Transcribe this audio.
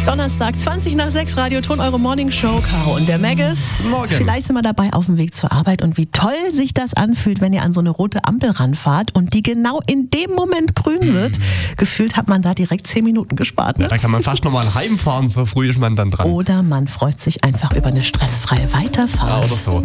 Donnerstag, 20:06, Radioton, eure Morning Show, Caro und der Maggis. Morgen. Vielleicht sind wir dabei auf dem Weg zur Arbeit und wie toll sich das anfühlt, wenn ihr an so eine rote Ampel ranfahrt und die genau in dem Moment grün wird. Gefühlt hat man da direkt 10 Minuten gespart. Ne? Ja, da kann man fast nochmal heimfahren, so früh ist man dann dran. Oder man freut sich einfach über eine stressfreie Weiterfahrt. Ja, oder so.